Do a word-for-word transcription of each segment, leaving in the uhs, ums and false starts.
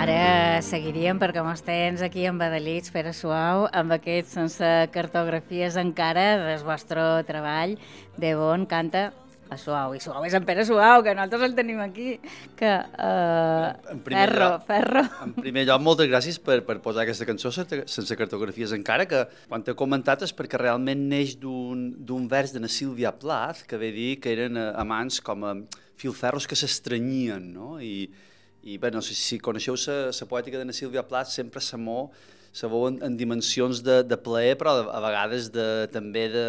ara seguiríem perquè mos tens aquí embadalits, Pere Suau, amb aquests sense cartografies encara del vostre treball de bon canta a Suau. I Suau és en Pere Suau, que nosaltres el tenim aquí. Que, uh, en primer ferro, lloc, ferro. En primer lloc, moltes gràcies per, per posar aquesta cançó sense cartografies encara, que quan t'he comentat és perquè realment neix d'un vers de na Sílvia Plath, que ve dir que eren amants com a filferros que s'estranyien, no? I, i bé, no sé si coneixeu la poètica de na Sílvia Plath, sempre se mou, se mou en, en dimensions de, de plaer, però a vegades de, també de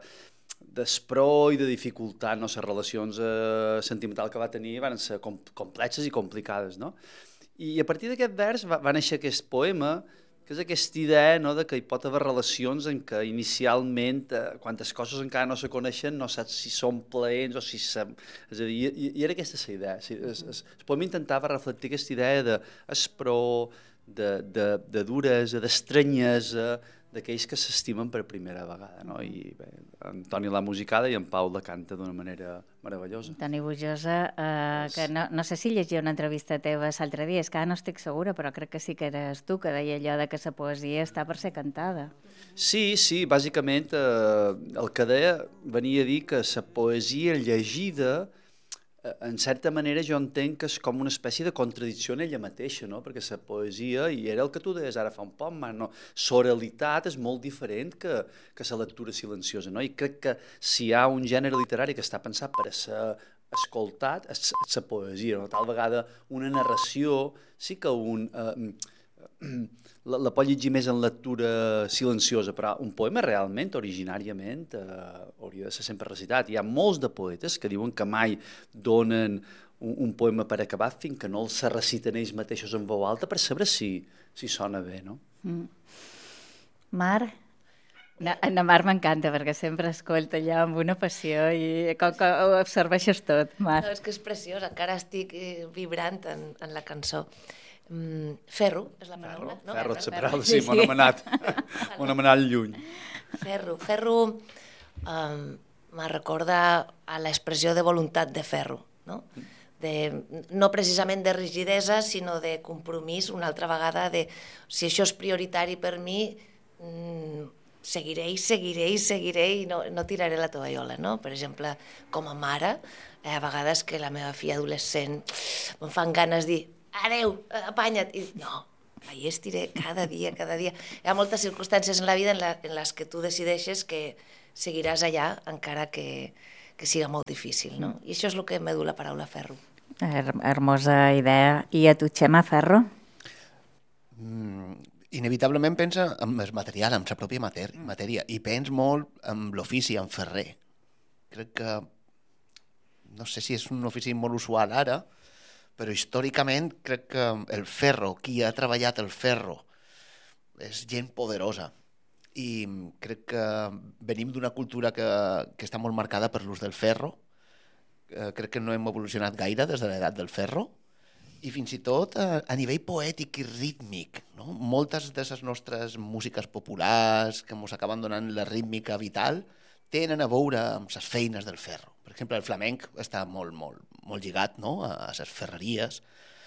d'espró i de dificultat, no? Les relacions eh, sentimentals que va tenir van ser com, complexes i complicades, no? I a partir d'aquest vers va, va néixer aquest poema, que és aquesta idea, no?, de que hi pot haver relacions en què inicialment, eh, quantes coses encara no se coneixen, no saps si són plaents o si... Se... És a dir, i, i era aquesta la idea. Sí, es, es, el poema intentava reflectir aquesta idea d'espró, de, de, de duresa, d'estranyesa, d'aquells que s'estimen per primera vegada, no? I bé, en Toni l'ha musicada i en Pau la canta d'una manera meravellosa. Toni Bujosa, eh, que no, no sé si llegia una entrevista teva l'altre dia, és que ara no estic segura, però crec que sí que eres tu, que deia allò de que la poesia està per ser cantada. Sí, sí, bàsicament eh, el que deia venia a dir que la poesia llegida, en certa manera jo entenc que és com una espècie de contradicció en ella mateixa, no? Perquè la poesia, i era el que tu deies ara fa un poc, no? L'oralitat és molt diferent que, que la lectura silenciosa, no? I crec que si hi ha un gènere literari que està pensat per a ser escoltat, és la poesia, no? Tal vegada una narració sí que un... Eh, la, la pot llegir més en lectura silenciosa, però un poema realment, originàriament, eh, hauria de ser sempre recitat. Hi ha molts de poetes que diuen que mai donen un, un poema per acabat fins que no els reciten ells mateixos en veu alta per saber si, si sona bé, no? Mm. Mar? Na, na Mar m'encanta perquè sempre escolta allà amb una passió i com que ho absorbeixes tot, Mar. No, és que és preciós, encara estic vibrant en, en la cançó. Mm, ferro és la paraula, no? Ferro, és la paraula, sí, m'ho hem anat, m'ho hem anat lluny. Ferro, ferro um, me recorda a l'expressió de voluntat de ferro, no? De, no precisament de rigidesa, sinó de compromís, una altra vegada, de si això és prioritari per mi, mm, seguiré i seguiré i seguiré i no, no tiraré la tovallola, no? Per exemple, com a mare, eh, a vegades que la meva filla adolescent em fan ganes de dir adeu, apanya't, i no, ahí estiré cada dia, cada dia. Hi ha moltes circumstàncies en la vida en, la, en les que tu decideixes que seguiràs allà encara que, que siga molt difícil, no? I això és el que me du la paraula ferro. Her hermosa idea. I a tu, Xema, ferro? Mm, inevitablement pensa en el material, en la pròpia matèria, i pens molt en l'ofici, en ferrer. Crec que, no sé si és un ofici molt usual ara, però històricament crec que el ferro, qui ha treballat el ferro, és gent poderosa. I crec que venim d'una cultura que, que està molt marcada per l'ús del ferro. Eh, crec que no hem evolucionat gaire des de l'edat del ferro. I fins i tot a, a nivell poètic i rítmic, no? Moltes de les nostres músiques populars que ens acaben donant la rítmica vital tenen a veure amb les feines del ferro. Per exemple, el flamenc està molt, molt, molt lligat, no?, a les ferreries.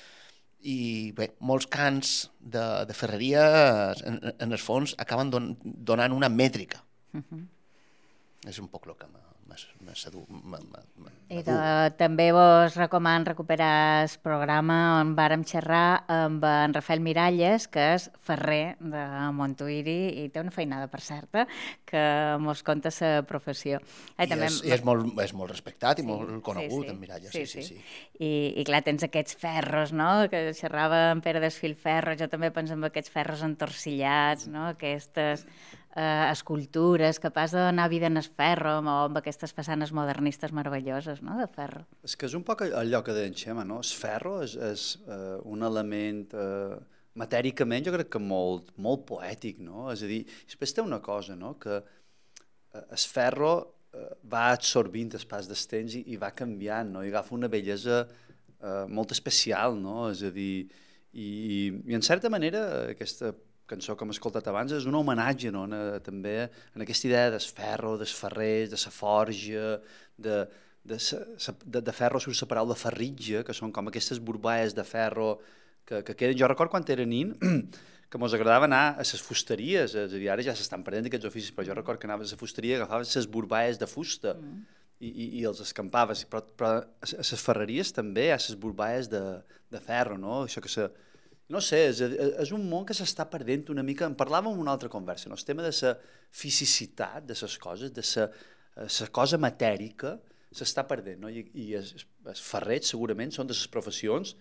I bé, molts cants de, de ferreria, en, en el fons, acaben don, donant una mètrica. Uh-huh. És un poc el que m'ha seduit. I de, també vos recoman recuperar el programa on vàrem xerrar amb en Rafael Miralles, que és ferrer de Montuïri i té una feinada, per certa, que mos conta la professió. I, també... és, i és, molt, és molt respectat i sí, molt conegut, sí, sí. en Miralles. Sí, sí, sí. sí. I, I clar, tens aquests ferros, no?, que xerrava en Pere Desfilferro, jo també penso en aquests ferros entorcillats, no?, aquestes eh, escultures capaç de donar vida en el ferro o amb aquestes façanes modernistes meravelloses, no?, de ferro. És que és un poc allò que deia en Xema, no? El ferro és, és uh, un element uh, matèricament jo crec que molt, molt poètic, no? És a dir, després té una cosa, no?, que uh, el ferro uh, va absorbint el pas del temps i, i va canviant, no? I agafa una bellesa uh, molt especial, no? És a dir, i, i en certa manera aquesta cançó que hem escoltat abans és un homenatge, no?, en, també en aquesta idea del ferro, dels ferrers, de la forja, de, de, de, de ferro sobre la paraula ferritge, que són com aquestes borballes de ferro que, que queden... Jo record quan era nin que mos agradava anar a les fusteries, és a dir, ara ja s'estan perdent aquests oficis, però jo record que anaves a la fusteria, agafaves les borballes de fusta mm. i, i, i els escampaves, però, però a les ferreries també hi ha les borballes de, de ferro, no? Això que se... No sé, és, és un món que s'està perdent una mica. En parlàvem en una altra conversa, no? El tema de la fisicitat de les coses, de la cosa matèrica, s'està perdent, no? I, i els, els ferrets segurament són de les professions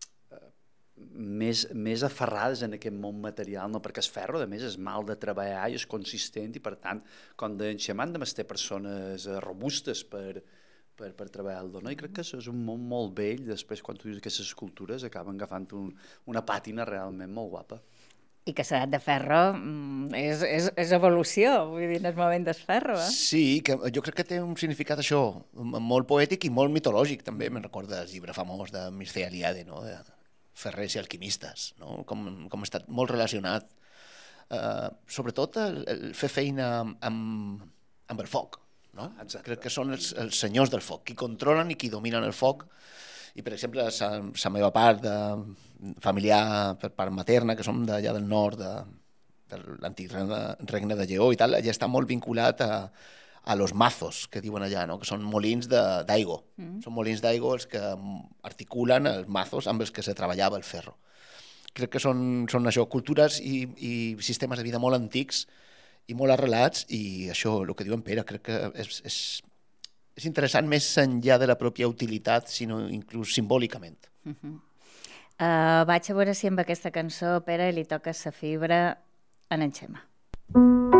més, més aferrades en aquest món material, no? Perquè el ferro, a més, és mal de treballar i és consistent i, per tant, com deien Xemant, de ter persones robustes per, per, per treballar-lo, no? I crec que és un món molt vell, després, quan tu dius que aquestes escultures acaben agafant un, una pàtina realment molt guapa. I que l'edat de ferro és, és, és evolució, vull dir, en el moment del ferro, eh? Sí, que jo crec que té un significat això, molt poètic i molt mitològic, també. Me'n recorda el llibre famós de Mircea Eliade, no? De ferrers i alquimistes, no? Com, com ha estat molt relacionat. Uh, sobretot el, el fer feina amb, amb el foc, no? Exacte. Crec que són els, els senyors del foc, qui controlen i qui dominen el foc. I, per exemple, la meva part de, familiar per part materna, que som d'allà del nord, de, de l'antic regne, regne de Lleó i tal, ja està molt vinculat a, a los mazos, que diuen allà, no? Que són molins d'aigua. Mm. Són molins d'aigua els que articulen els mazos amb els que se treballava el ferro. Crec que són, són això, cultures i, i sistemes de vida molt antics i molt arrelats, i això, el que diu en Pere, crec que és... és és interessant més enllà de la pròpia utilitat, sinó inclús simbòlicament. Uh -huh. uh, vaig a veure si amb aquesta cançó, Pere, li toca sa fibra en en Xema.